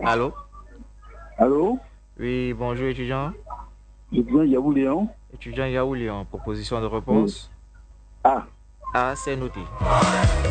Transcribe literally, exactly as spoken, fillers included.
Allô? Allô? Oui, bonjour étudiant. Étudiant Yahoo Léon? Étudiant Yaouli en proposition de Oui. réponse. Ah, A, c'est noté.